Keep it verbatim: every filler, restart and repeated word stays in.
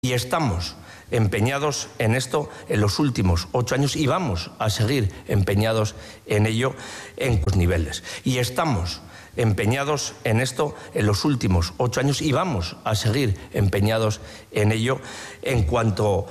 Y estamos empeñados en esto en los últimos ocho años y vamos a seguir empeñados en ello en los niveles. Y estamos empeñados en esto en los últimos ocho años y vamos a seguir empeñados en ello en cuanto